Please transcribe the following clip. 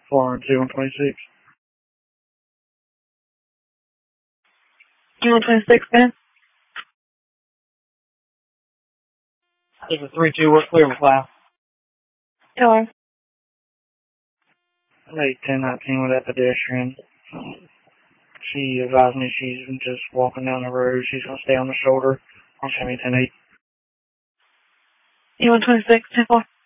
402 126. You 126, Ben? This is 3-2, we're clear with class. Hello. 1019 with that pedestrian. She advised me she's just walking down the road. She's going to stay on the shoulder on 10-8. You 126, 10-4.